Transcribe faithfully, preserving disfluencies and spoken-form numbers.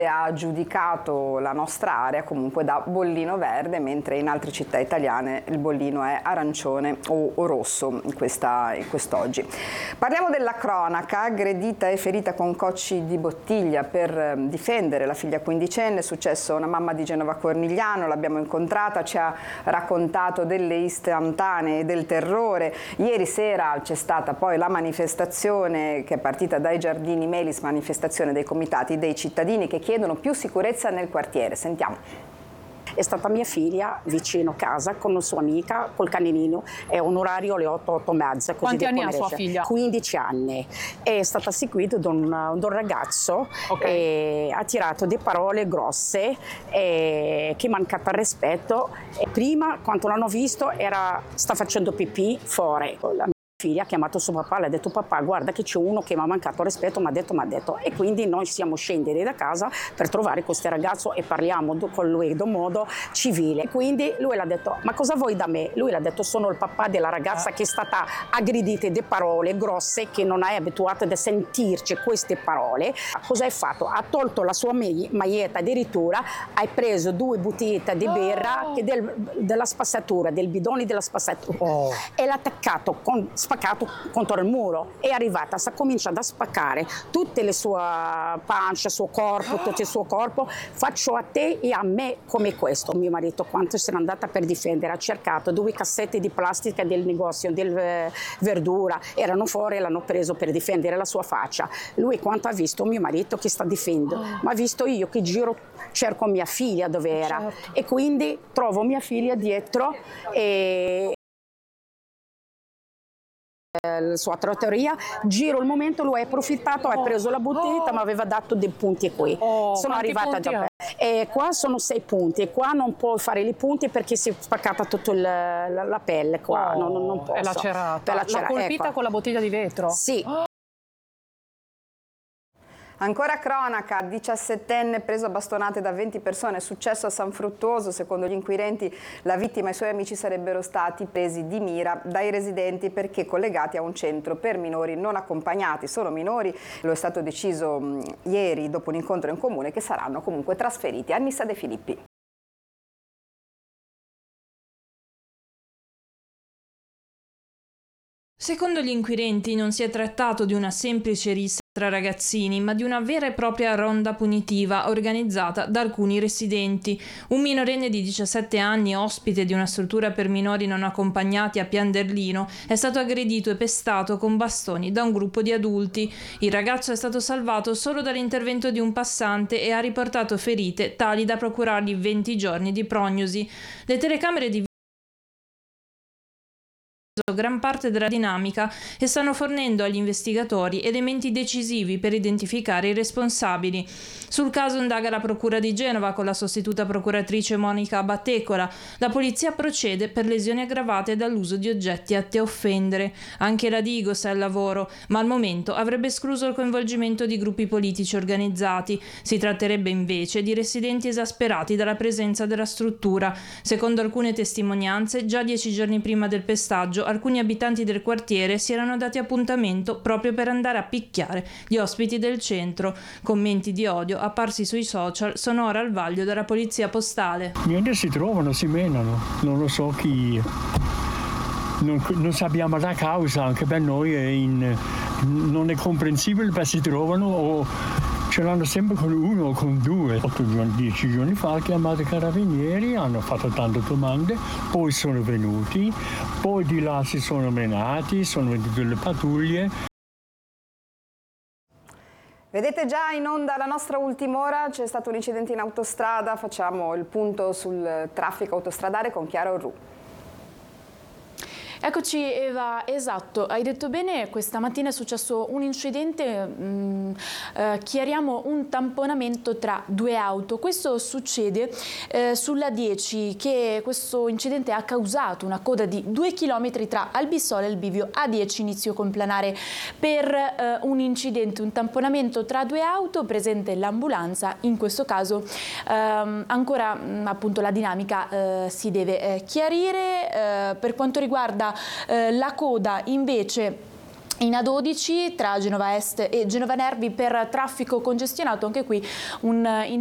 ha giudicato la nostra area comunque da bollino verde, mentre in altre città italiane il bollino è arancione o, o rosso in questa, in quest'oggi. Parliamo della cronaca. Aggredita e ferita con cocci di bottiglia per difendere la figlia quindicenne, è successo a una mamma di Genova Cornigliano, l'abbiamo incontrata, ci ha raccontato delle istantanee del terrore. Ieri sera c'è stata poi la manifestazione che è partita dai Giardini Melis, manifestazione dei comitati dei cittadini che chiedono più sicurezza nel quartiere. Sentiamo. È stata mia figlia vicino casa con una sua amica col caninino, è un orario alle otto, otto e mezza. Quanti anni ha sua figlia? quindici anni. È stata seguita da un, da un ragazzo okay. e ha tirato delle parole grosse e, che mancata rispetto. E prima, quando l'hanno visto, era, sta facendo pipì fuori. La figlia ha chiamato suo papà, le ha detto: papà, guarda che c'è uno che mi ha mancato rispetto, mi ha detto, mi ha detto. E quindi noi siamo scendere da casa per trovare questo ragazzo e parliamo con lui in modo civile. Quindi lui l'ha detto: ma cosa vuoi da me? Lui l'ha detto: sono il papà della ragazza che è stata aggredita di parole grosse, che non è abituata a sentirci queste parole. Cosa hai fatto? Ha tolto la sua maglietta, addirittura hai preso due bottiglie di birra oh. del, della spazzatura, del bidone della spazzatura oh. e l'ha attaccato con spaccato contro il muro. È arrivata, sta cominciando a spaccare tutte le sue pancia, il suo corpo, tutto il suo corpo. Faccio a te e a me come questo. Mio marito, quanto se n'è andata per difendere, ha cercato due cassette di plastica del negozio del eh, verdura, erano fuori e l'hanno preso per difendere la sua faccia. Lui quanto ha visto mio marito che sta difendendo, oh. ma ha visto io che giro, cerco mia figlia dove era certo. e quindi trovo mia figlia dietro e la sua trotteria, giro il momento, lui ha approfittato, oh, ha preso la bottiglia, oh, mi aveva dato dei punti qui. Oh, sono arrivata già. E qua sono sei punti, e qua non puoi fare i punti perché si è spaccata tutta la, la, la pelle qua, oh, non, non posso. È lacerata. L'ha colpita ecco. con la bottiglia di vetro? Sì. Oh. Ancora cronaca, diciassettenne preso a bastonate da venti persone, è successo a San Fruttuoso. Secondo gli inquirenti la vittima e i suoi amici sarebbero stati presi di mira dai residenti perché collegati a un centro per minori non accompagnati, sono minori. Lo è stato deciso mh, ieri dopo un incontro in comune che saranno comunque trasferiti a Nissa De Filippi. Secondo gli inquirenti non si è trattato di una semplice rissa tra ragazzini, ma di una vera e propria ronda punitiva organizzata da alcuni residenti. Un minorenne di diciassette anni, ospite di una struttura per minori non accompagnati a Pianderlino, è stato aggredito e pestato con bastoni da un gruppo di adulti. Il ragazzo è stato salvato solo dall'intervento di un passante e ha riportato ferite tali da procurargli venti giorni di prognosi. Le telecamere di gran parte della dinamica e stanno fornendo agli investigatori elementi decisivi per identificare i responsabili. Sul caso indaga la Procura di Genova con la sostituta procuratrice Monica Battecola. La polizia procede per lesioni aggravate dall'uso di oggetti atti a offendere. Anche la Digos è al lavoro, ma al momento avrebbe escluso il coinvolgimento di gruppi politici organizzati. Si tratterebbe invece di residenti esasperati dalla presenza della struttura. Secondo alcune testimonianze, già dieci giorni prima del pestaggio alcuni abitanti del quartiere si erano dati appuntamento proprio per andare a picchiare gli ospiti del centro. Commenti di odio apparsi sui social sono ora al vaglio della polizia postale. Niente, si trovano, si menano, non lo so chi, non, non sappiamo la causa, anche per noi è in, non è comprensibile, perché si trovano o ce l'hanno sempre con uno o con due. Otto giorni, dieci giorni fa hanno chiamato i carabinieri, hanno fatto tante domande, poi sono venuti, poi di là si sono menati, sono venute le pattuglie. Vedete già in onda la nostra ultima ora, c'è stato un incidente in autostrada, facciamo il punto sul traffico autostradale con Chiara Orru. Eccoci Eva, esatto, hai detto bene, questa mattina è successo un incidente, mh, eh, chiariamo un tamponamento tra due auto. Questo succede eh, sulla dieci, che questo incidente ha causato una coda di due chilometri tra Albissola e il bivio A dieci, inizio complanare per eh, un incidente, un tamponamento tra due auto, presente l'ambulanza. In questo caso ehm, ancora mh, appunto la dinamica eh, si deve eh, chiarire. Eh, per quanto riguarda Eh, la coda invece in A dodici tra Genova Est e Genova Nervi per traffico congestionato, anche qui un